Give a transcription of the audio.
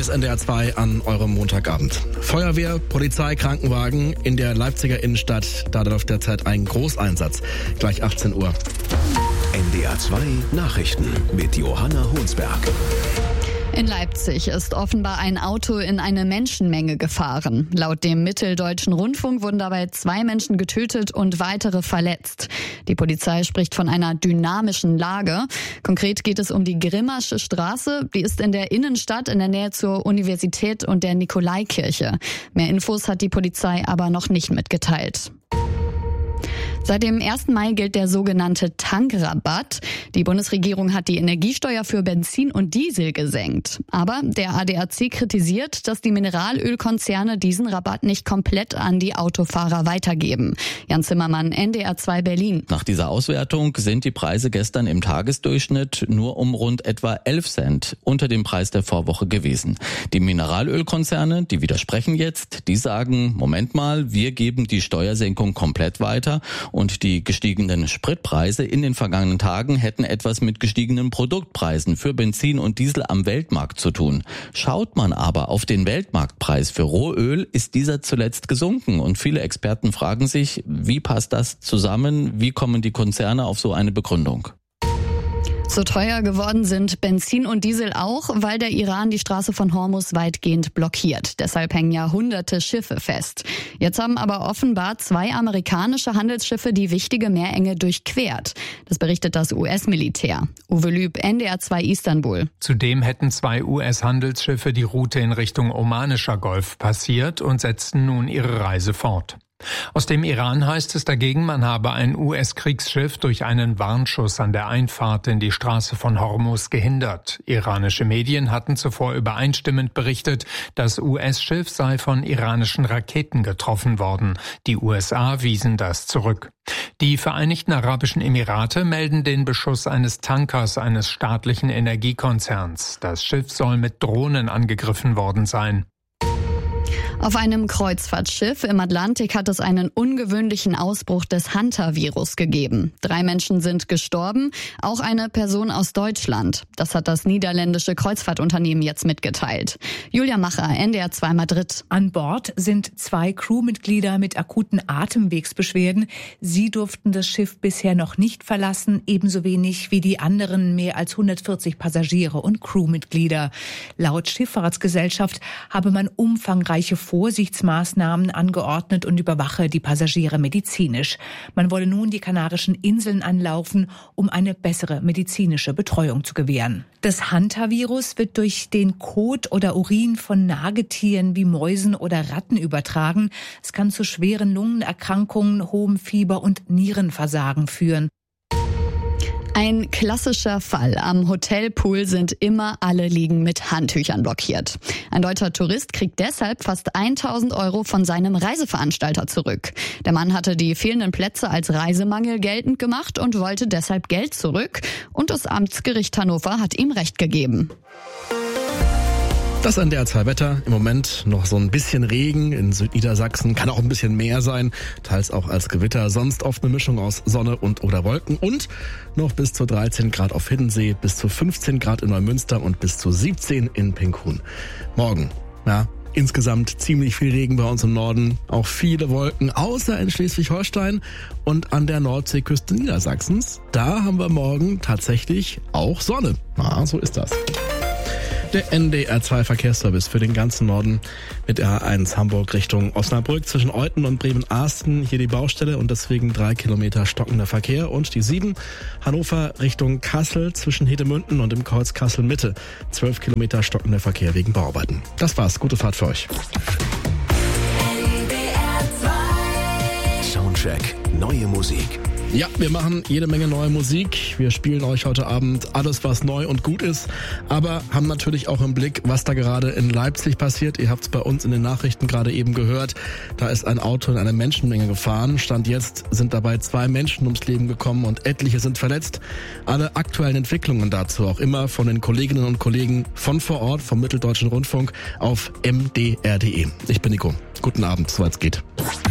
Hier ist NDR 2 an eurem Montagabend. Feuerwehr, Polizei, Krankenwagen in der Leipziger Innenstadt. Da läuft derzeit ein Großeinsatz. Gleich 18 Uhr. NDR 2 Nachrichten mit Johanna Honsberg. In Leipzig ist offenbar ein Auto in eine Menschenmenge gefahren. Laut dem Mitteldeutschen Rundfunk wurden dabei 2 Menschen getötet und weitere verletzt. Die Polizei spricht von einer dynamischen Lage. Konkret geht es um die Grimmasche Straße. Die ist in der Innenstadt in der Nähe zur Universität und der Nikolaikirche. Mehr Infos hat die Polizei aber noch nicht mitgeteilt. Seit dem 1. Mai gilt der sogenannte Tankrabatt. Die Bundesregierung hat die Energiesteuer für Benzin und Diesel gesenkt. Aber der ADAC kritisiert, dass die Mineralölkonzerne diesen Rabatt nicht komplett an die Autofahrer weitergeben. Jan Zimmermann, NDR 2 Berlin. Nach dieser Auswertung sind die Preise gestern im Tagesdurchschnitt nur um rund etwa 11 Cent unter dem Preis der Vorwoche gewesen. Die Mineralölkonzerne, die widersprechen jetzt, die sagen, Moment mal, wir geben die Steuersenkung komplett weiter. Und die gestiegenen Spritpreise in den vergangenen Tagen hätten etwas mit gestiegenen Produktpreisen für Benzin und Diesel am Weltmarkt zu tun. Schaut man aber auf den Weltmarktpreis für Rohöl, ist dieser zuletzt gesunken. Und viele Experten fragen sich, wie passt das zusammen? Wie kommen die Konzerne auf so eine Begründung? So teuer geworden sind Benzin und Diesel auch, weil der Iran die Straße von Hormuz weitgehend blockiert. Deshalb hängen ja hunderte Schiffe fest. Jetzt haben aber offenbar 2 amerikanische Handelsschiffe die wichtige Meerenge durchquert. Das berichtet das US-Militär. Uwe Lüb, NDR 2 Istanbul. Zudem hätten 2 US-Handelsschiffe die Route in Richtung Omanischer Golf passiert und setzten nun ihre Reise fort. Aus dem Iran heißt es dagegen, man habe ein US-Kriegsschiff durch einen Warnschuss an der Einfahrt in die Straße von Hormuz gehindert. Iranische Medien hatten zuvor übereinstimmend berichtet, das US-Schiff sei von iranischen Raketen getroffen worden. Die USA wiesen das zurück. Die Vereinigten Arabischen Emirate melden den Beschuss eines Tankers eines staatlichen Energiekonzerns. Das Schiff soll mit Drohnen angegriffen worden sein. Auf einem Kreuzfahrtschiff im Atlantik hat es einen ungewöhnlichen Ausbruch des Hantavirus gegeben. 3 Menschen sind gestorben, auch eine Person aus Deutschland. Das hat das niederländische Kreuzfahrtunternehmen jetzt mitgeteilt. Julia Macher, NDR 2 Madrid. An Bord sind 2 Crewmitglieder mit akuten Atemwegsbeschwerden. Sie durften das Schiff bisher noch nicht verlassen, ebenso wenig wie die anderen mehr als 140 Passagiere und Crewmitglieder. Laut Schifffahrtsgesellschaft habe man umfangreiche Vorsichtsmaßnahmen angeordnet und überwache die Passagiere medizinisch. Man wolle nun die Kanarischen Inseln anlaufen, um eine bessere medizinische Betreuung zu gewähren. Das Hantavirus wird durch den Kot oder Urin von Nagetieren wie Mäusen oder Ratten übertragen. Es kann zu schweren Lungenerkrankungen, hohem Fieber und Nierenversagen führen. Ein klassischer Fall. Am Hotelpool sind immer alle Liegen mit Handtüchern blockiert. Ein deutscher Tourist kriegt deshalb fast 1.000 € von seinem Reiseveranstalter zurück. Der Mann hatte die fehlenden Plätze als Reisemangel geltend gemacht und wollte deshalb Geld zurück. Und das Amtsgericht Hannover hat ihm Recht gegeben. Das NDR 2 Wetter. Im Moment noch so ein bisschen Regen in Südniedersachsen. Kann auch ein bisschen mehr sein. Teils auch als Gewitter. Sonst oft eine Mischung aus Sonne und oder Wolken. Und noch bis zu 13 Grad auf Hiddensee, bis zu 15 Grad in Neumünster und bis zu 17 in Pinkhun. Morgen, ja, insgesamt ziemlich viel Regen bei uns im Norden. Auch viele Wolken, außer in Schleswig-Holstein und an der Nordseeküste Niedersachsens. Da haben wir morgen tatsächlich auch Sonne. Ja, so ist das. Der NDR 2 Verkehrsservice für den ganzen Norden mit der A1 Hamburg Richtung Osnabrück zwischen Euthen und Bremen-Arsten. Hier die Baustelle und deswegen 3 Kilometer stockender Verkehr. Und die 7 Hannover Richtung Kassel zwischen Hedemünden und im Kreuz Kassel Mitte. 12 Kilometer stockender Verkehr wegen Bauarbeiten. Das war's. Gute Fahrt für euch. Soundcheck. Neue Musik. Ja, wir machen jede Menge neue Musik. Wir spielen euch heute Abend alles, was neu und gut ist, aber haben natürlich auch im Blick, was da gerade in Leipzig passiert. Ihr habt es bei uns in den Nachrichten gerade eben gehört. Da ist ein Auto in eine Menschenmenge gefahren. Stand jetzt sind dabei 2 Menschen ums Leben gekommen und etliche sind verletzt. Alle aktuellen Entwicklungen dazu auch immer von den Kolleginnen und Kollegen von vor Ort, vom Mitteldeutschen Rundfunk auf mdr.de. Ich bin Nico. Guten Abend, soweit es geht.